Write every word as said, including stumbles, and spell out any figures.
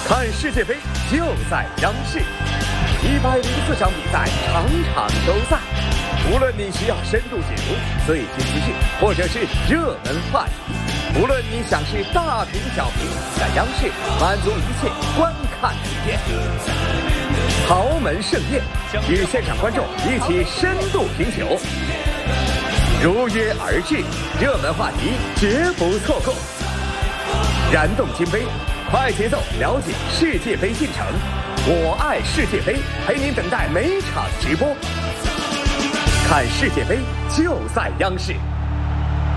看世界杯就在央视，一百零四场比赛，场场都在。无论你需要深度解读、最新资讯，或者是热门话题，无论你想是大屏小屏，在央视满足一切观看体验。豪门盛宴，与现场观众一起深度品酒，如约而至，热门话题绝不错过。燃动金杯，快节奏了解世界杯进程。我爱世界杯，陪您等待每场直播。看世界杯就在央视。